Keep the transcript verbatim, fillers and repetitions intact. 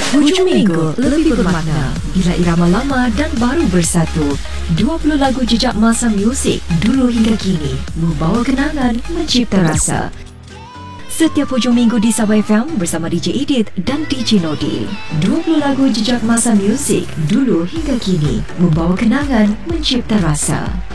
Hujung minggu lebih bermakna bila irama lama dan baru bersatu. dua puluh lagu jejak masa muzik dulu hingga kini membawa kenangan, mencipta rasa. Setiap hujung minggu di Sabah F M bersama D J Edith dan D J Nodi. dua puluh lagu jejak masa muzik dulu hingga kini membawa kenangan, mencipta rasa.